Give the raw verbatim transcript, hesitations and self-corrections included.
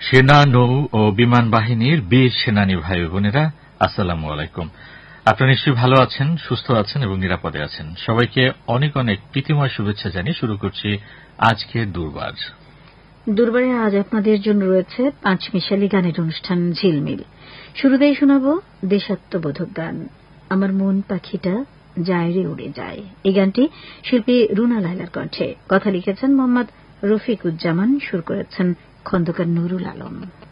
সেনা, নৌ ও বিমান বাহিনীর বীর সেনানী ভাই বোনেরা, আসসালামু আলাইকুম। আপনারা নিশ্চয়ই ভালো আছেন, সুস্থ আছেন এবং নিরাপদে আছেন। সবাইকে অনেক অনেক প্রীতিময় শুভেচ্ছা জানিয়ে শুরু করছি আজকের দুর্বার। দুর্বারে আজ আপনাদের জন্য রয়েছে পাঁচমিশালি গানের অনুষ্ঠান ঝিলমিল। শুরুতেই শোনাব দেশাত্মবোধক গান, আমার মন পাখিটা যায় রে উড়ে যায়। এই গানটি শিল্পী রুনা লায়লার কণ্ঠে, কথা লিখেছেন মোহাম্মদ রফিকুজ্জামান, সুর করেছেন খন্দকার নুরুল আলম।